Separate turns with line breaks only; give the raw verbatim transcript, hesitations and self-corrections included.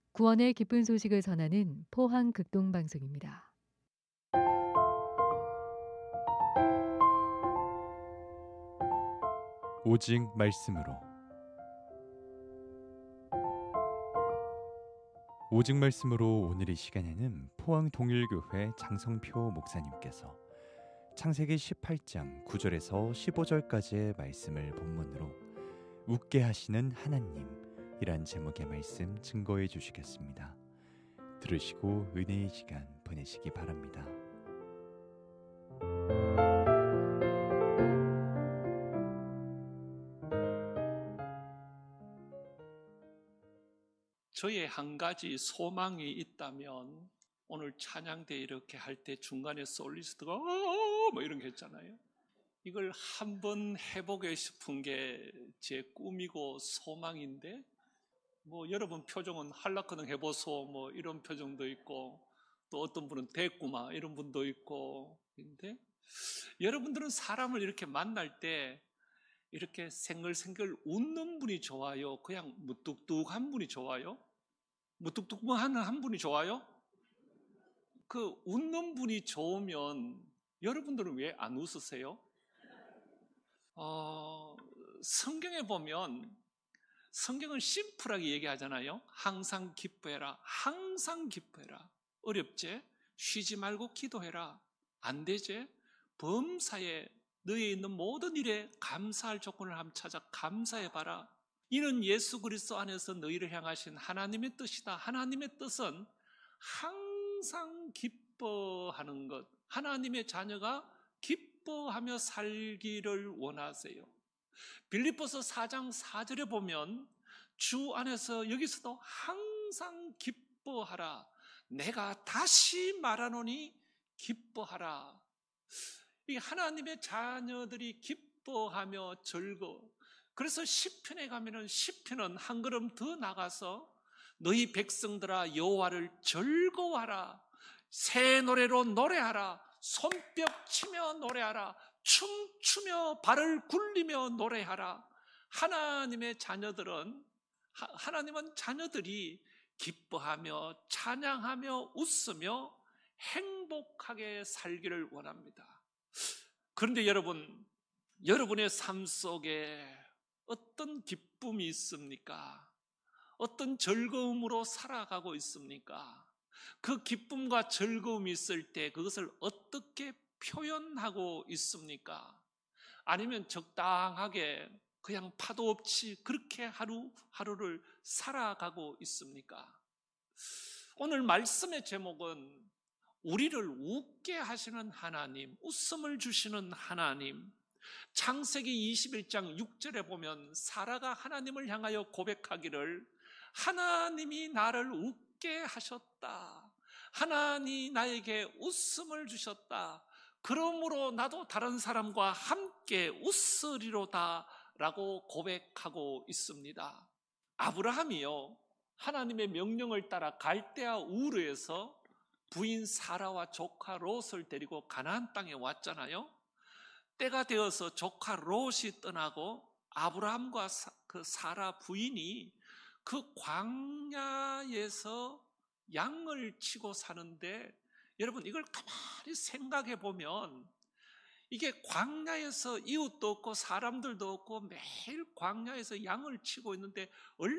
구원의 기쁜 소식을 전하는 포항 극동 방송입니다.
오직 말씀으로 오직 말씀으로 오늘 이 시간에는 포항 동일교회 장성표 목사님께서 창세기 십팔 장 구 절에서 십오 절까지의 말씀을 본문으로 웃게 하시는 하나님이란 제목의 말씀 증거해 주시겠습니다. 들으시고 은혜의 시간 보내시기 바랍니다.
저의 한 가지 소망이 있다면 오늘 찬양대 이렇게 할 때 중간에 솔리스트가 뭐 이런 게 했잖아요. 이걸 한번 해보고 싶은 게 제 꿈이고 소망인데, 뭐 여러분 표정은 할라커능 해보소 뭐 이런 표정도 있고, 또 어떤 분은 됐구마 이런 분도 있고. 근데 여러분들은 사람을 이렇게 만날 때 이렇게 생글생글 웃는 분이 좋아요? 그냥 무뚝뚝한 분이 좋아요? 무뚝뚝한 한 분이 좋아요? 그 웃는 분이 좋으면 여러분들은 왜 안 웃으세요? 어, 성경에 보면 성경은 심플하게 얘기하잖아요. 항상 기뻐해라. 항상 기뻐해라. 어렵지? 쉬지 말고 기도해라. 안 되지? 범사에 너에 있는 모든 일에 감사할 조건을 한번 찾아 감사해봐라. 이는 예수 그리스도 안에서 너희를 향하신 하나님의 뜻이다. 하나님의 뜻은 항상 기뻐하는 것, 하나님의 자녀가 기뻐하며 살기를 원하세요. 빌립보서 사 장 사 절에 보면 주 안에서 여기서도 항상 기뻐하라. 내가 다시 말하노니 기뻐하라. 이 하나님의 자녀들이 기뻐하며 즐거워. 그래서 시편에 가면은 시편은 한 걸음 더 나가서 너희 백성들아 여호와를 즐거워하라. 새 노래로 노래하라. 손뼉 치며 노래하라. 춤추며 발을 굴리며 노래하라. 하나님의 자녀들은 하나님은 자녀들이 기뻐하며 찬양하며 웃으며 행복하게 살기를 원합니다. 그런데 여러분, 여러분의 삶 속에 어떤 기쁨이 있습니까? 어떤 즐거움으로 살아가고 있습니까? 그 기쁨과 즐거움이 있을 때 그것을 어떻게 표현하고 있습니까? 아니면 적당하게 그냥 파도 없이 그렇게 하루, 하루를 살아가고 있습니까? 오늘 말씀의 제목은 우리를 웃게 하시는 하나님, 웃음을 주시는 하나님. 창세기 이십일 장 육 절에 보면 사라가 하나님을 향하여 고백하기를 하나님이 나를 웃게 하셨다. 하나님이 나에게 웃음을 주셨다. 그러므로 나도 다른 사람과 함께 웃으리로다 라고 고백하고 있습니다. 아브라함이요, 하나님의 명령을 따라 갈대아 우르에서 부인 사라와 조카 롯을 데리고 가나안 땅에 왔잖아요. 때가 되어서 조카 롯이 떠나고 아브라함과 사, 그 사라 부인이 그 광야에서 양을 치고 사는데, 여러분 이걸 가만히 생각해 보면 이게 광야에서 이웃도 없고 사람들도 없고 매일 광야에서 양을 치고 있는데